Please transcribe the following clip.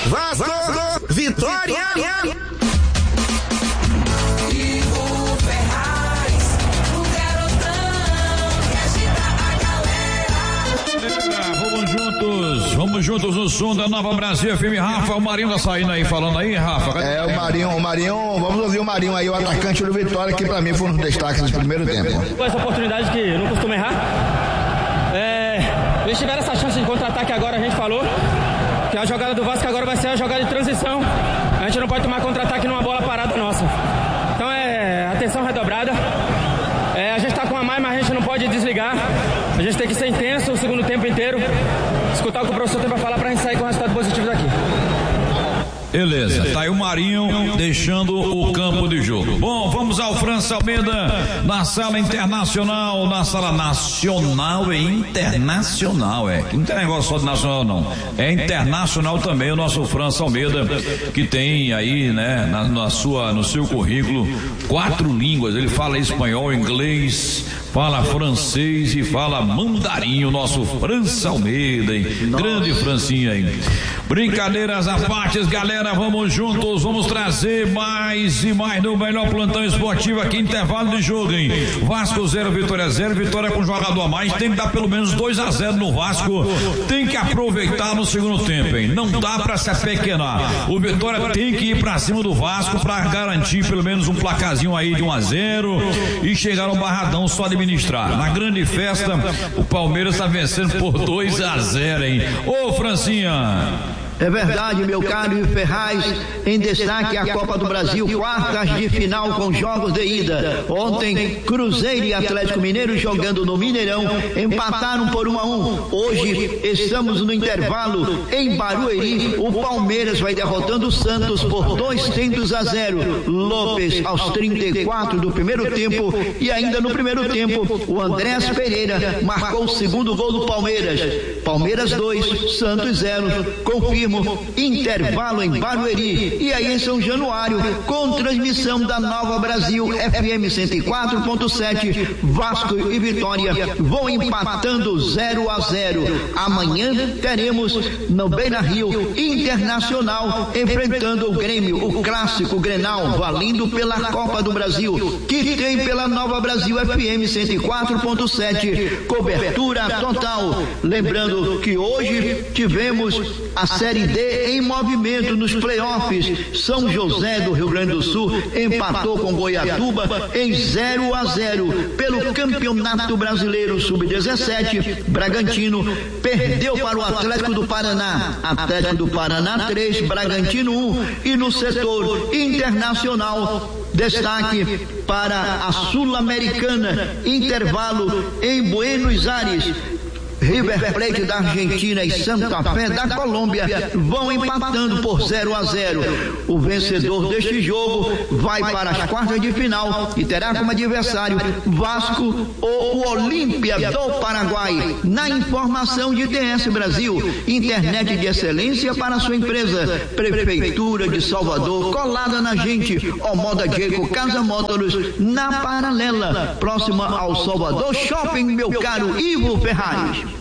Vasco, Vitória. Vamos juntos no som da Nova Brasil FM. Rafa, o Marinho tá saindo aí, falando aí, Rafa. O Marinho, vamos ouvir o Marinho aí, o atacante do Vitória, que pra mim foi um dos destaques do primeiro tempo. Com essa oportunidade que não costuma errar. Eles tiveram essa chance de contra-ataque agora, a gente falou que a jogada do Vasco agora vai ser a jogada de transição. A gente não pode tomar contra-ataque numa bola parada nossa. Então atenção redobrada. A gente tá com a mais, mas a gente não pode desligar. A gente tem que ser intenso o segundo tempo inteiro. Escutar o que o professor tem pra falar pra gente sair com o resultado positivo daqui. Beleza, tá aí o Marinho deixando o campo de jogo. Bom, vamos ao França Almeida na sala internacional, na sala nacional e internacional, que não tem negócio só de nacional não, é internacional também o nosso França Almeida, que tem aí, né, no seu currículo 4 línguas, ele fala espanhol, inglês, fala francês e fala mandarim, o nosso França Almeida, hein? Grande Francinha aí. Brincadeiras à parte, galera, vamos juntos, vamos trazer mais e mais no melhor plantão esportivo aqui, intervalo de jogo, hein? Vasco 0, Vitória 0, Vitória com jogador a mais, tem que dar pelo menos 2-0 no Vasco, tem que aproveitar no segundo tempo, hein? Não dá pra se apequenar, o Vitória tem que ir pra cima do Vasco pra garantir pelo menos um placazinho aí de 1-0 e chegar no Barradão só administrar. Na grande festa, o Palmeiras tá vencendo por 2-0, hein? Ô Francinha! É verdade, meu caro Ferraz, em destaque a Copa do Brasil, quartas de final com jogos de ida. Ontem, Cruzeiro e Atlético Mineiro jogando no Mineirão, empataram por 1-1. Hoje, estamos no intervalo em Barueri, o Palmeiras vai derrotando o Santos por 2-0. Lopes aos 34 do primeiro tempo e ainda no primeiro tempo, o Andrés Pereira marcou o segundo gol do Palmeiras. Palmeiras 2, Santos 0, confirma intervalo em Barueri e aí em São Januário com transmissão da Nova Brasil FM 104.7. Vasco e Vitória vão empatando 0-0. Amanhã teremos no Beira-Rio Internacional enfrentando o Grêmio, o clássico Grenal, valendo pela Copa do Brasil, que tem pela Nova Brasil FM 104.7 cobertura total. Lembrando que hoje tivemos a Série D em movimento nos playoffs. São José do Rio Grande do Sul empatou com Goiatuba em 0-0 pelo Campeonato Brasileiro Sub-17. Bragantino perdeu para o Atlético do Paraná. Atlético do Paraná 3, Bragantino 1. E no setor internacional, destaque para a Sul-Americana, intervalo em Buenos Aires. River Plate da Argentina e Santa Fé da Colômbia vão empatando por 0-0. O vencedor deste jogo vai para as quartas de final e terá como adversário Vasco ou o Olímpia do Paraguai. Na informação de TS Brasil, internet de excelência para sua empresa. Prefeitura de Salvador, colada na gente. Omoda Diego Casa Módulos, na Paralela, próxima ao Salvador Shopping, meu caro Ivo Ferraz.